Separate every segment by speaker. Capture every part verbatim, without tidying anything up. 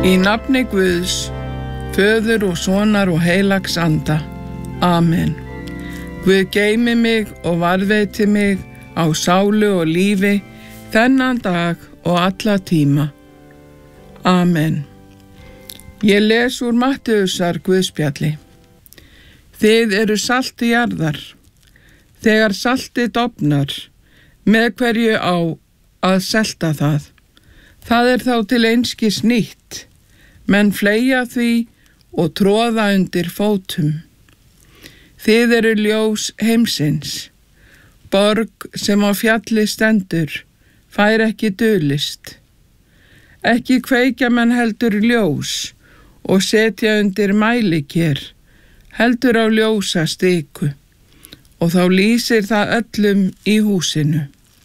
Speaker 1: Í nafni Guðs, Föður og Sonar og heilags anda. Amen. Guð geymi mig og varðveiti mig á sálu og lífi þennan dag og alla tíma. Amen. Ég les úr Mattheusar Guðspjalli. Þið eru salti jarðar. Þegar saltið dofnar, með hverju á að selta það? Það er þá til einskis nýtt, menn fleygja því og troða undir fótum. Þið eru ljós heimsins. Borg sem á fjalli stendur, fær ekki dulist. Ekki kveikja menn heldur ljós og setja undir mæliker, heldur á ljósa stiku, og þá lýsir það öllum í húsinu.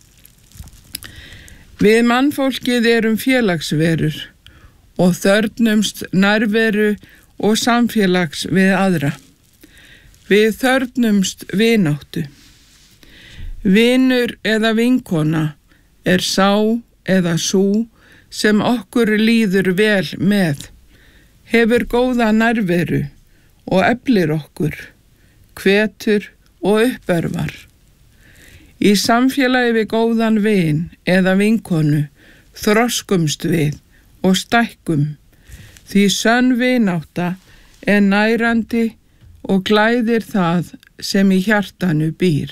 Speaker 1: Við mannfólkið erum félagsverur og þörfnumst nærveru og samfélags við aðra. Við þörfnumst vináttu. Vinur eða vinkona er sá eða sú sem okkur líður vel með, hefur góða nærveru og eflir okkur, hvetur og uppörvar. Í samfélagi við góðan vin eða vinkonu þroskumst við og stækkum, því sönn vinátta er nærandi og glæðir það sem í hjartanu býr.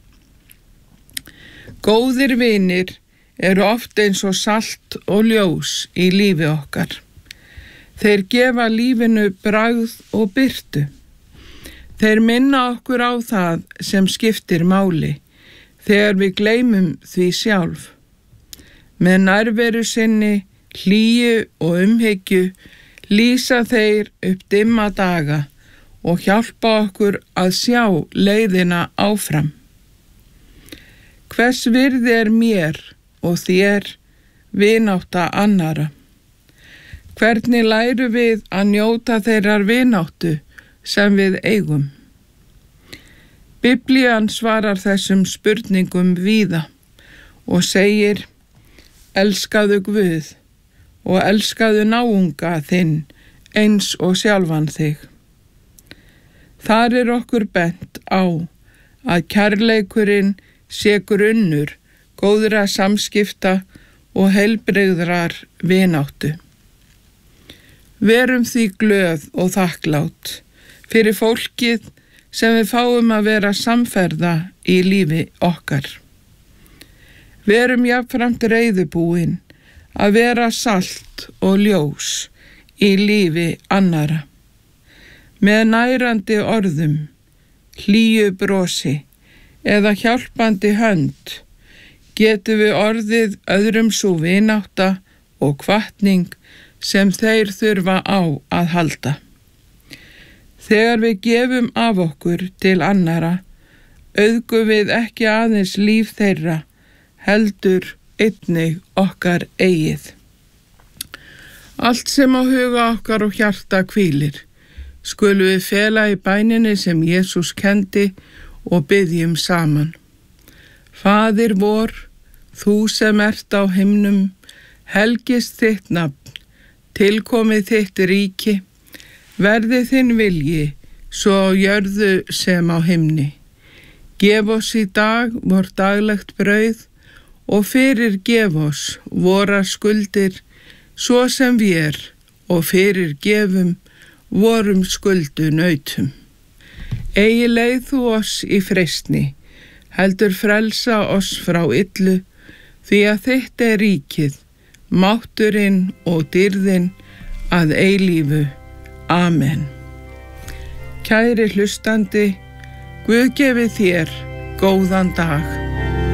Speaker 1: Góðir vinir eru oft eins og salt og ljós í lífi okkar. Þeir gefa lífinu bragð og birtu. Þeir minna okkur á það sem skiptir máli, þegar við gleymum því sjálf. Með nærveru sinni, hlýju og umhyggju lýsa þeir upp dimma daga og hjálpa okkur að sjá leiðina áfram. Hvers virði er mér og þér vinátta annara? Hvernig lærum við að njóta þeirrar vináttu sem við eigum? Biblían svarar þessum spurningum víða og segir: elskaðu Guð og elskaðu náunga þinn eins og sjálfan þig. Þar er okkur bent á að kærleikurinn sé grunnur góðra samskipta og heilbrigðrar vináttu. Verum því glöð og þakklát fyrir fólkið sem við fáum að vera samferða í lífi okkar. Verum jafnframt reiðubúin að vera salt og ljós í lífi annara. Með nærandi orðum, hlýju brosi eða hjálpandi hönd getum við orðið öðrum sú vinátta og hvatning sem þeir þurfa á að halda. Þegar við gefum af okkur til annara, auðgum við ekki aðeins líf þeirra, heldur einnig okkar eigið. Allt sem á huga okkar og hjarta hvílir, skulum við fela í bæninni sem Jesús kendi og biðjum saman. Faðir vor, þú sem ert á himnum, helgist þitt nafn, tilkomið þitt ríki, verði þinn vilji, svo á jörðu sem á himni. Gef oss í dag vor daglegt brauð og fyrirgef oss vorar skuldir, svo sem vér og fyrirgefum vorum skuldu nautum. Eigi leið þú oss í freistni, heldur frelsa oss frá illu, því að þitt er ríkið, mátturinn og dýrðin að eilífu. Amen. Kæri hlustandi, Guð gefi þér góðan dag.